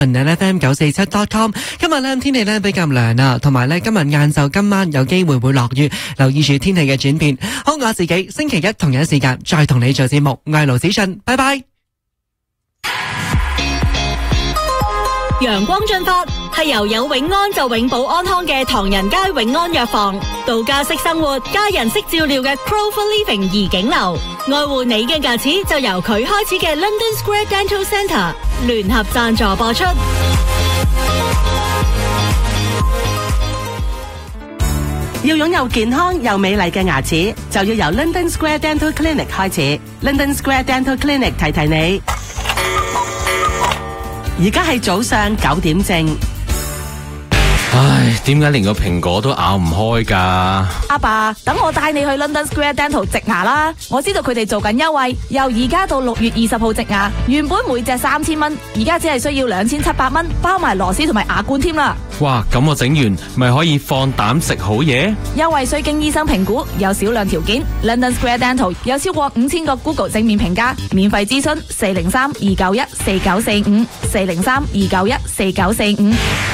FM947.com。 今日咧天氣咧比較涼啊，同埋咧今日晏晝今晚有機會會落雨，留意住天氣嘅轉變。好，我自己星期一同樣時間再同你做節目，我係盧子信，拜拜。 陽光進發係由有永安就永保安康嘅唐人街永安藥房，度假式生活家人式照料嘅 Clover Living 怡景樓，愛護你嘅牙齒就由佢開始嘅 London Square Dental Centre 聯合贊助播出。 要擁有健康又美麗嘅牙齒，就要由 London Square Dental Clinic 開始。London Square Dental Clinic 提提你，而家係早上9點正。 唉，點解連個蘋果都咬唔開㗎？ 阿爸，等我帶你去 London Square Dental 植牙啦！我知道佢哋做緊優惠，由而家到6月20號植牙，原本每隻3000蚊，而家只係需要2700蚊，包埋螺絲同埋牙冠添啦！ 哇，咁我整完咪可以放膽食好嘢？ 優惠需經醫生評估，有少量條件。London Square Dental 有超過5000個 Google 正面評價，免費諮詢403-291-4945，403-291-4945。